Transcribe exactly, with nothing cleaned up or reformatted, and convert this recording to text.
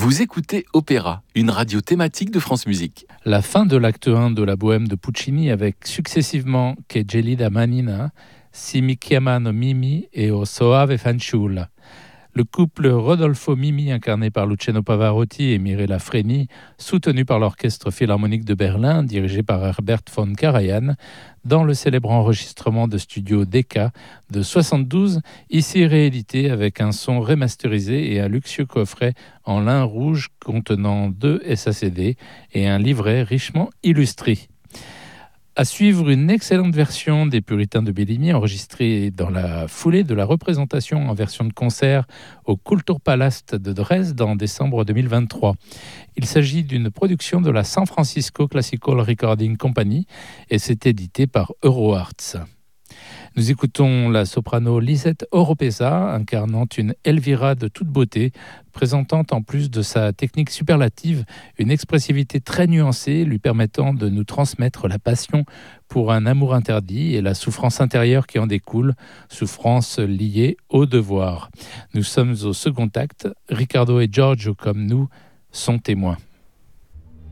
Vous écoutez Opéra, une radio thématique de France Musique. La fin de l'acte un de la Bohème de Puccini avec successivement Che gelida manina, Si mi chiamano Mimi et O soave fanciulla. Le couple Rodolfo-Mimi, incarné par Luciano Pavarotti et Mirella Freni, soutenu par l'Orchestre Philharmonique de Berlin, dirigé par Herbert von Karajan, dans le célèbre enregistrement de studio Decca de soixante-douze, ici réédité avec un son remasterisé et un luxueux coffret en lin rouge contenant deux S A C D et un livret richement illustré. À suivre une excellente version des Puritains de Bellini enregistrée dans la foulée de la représentation en version de concert au Kulturpalast de Dresde en décembre deux mille vingt-trois. Il s'agit d'une production de la San Francisco Classical Recording Company et c'est édité par EuroArts. Nous écoutons la soprano Lisette Oropesa, incarnant une Elvira de toute beauté, présentant en plus de sa technique superlative une expressivité très nuancée, lui permettant de nous transmettre la passion pour un amour interdit et la souffrance intérieure qui en découle, souffrance liée au devoir. Nous sommes au second acte, Riccardo et Giorgio comme nous sont témoins.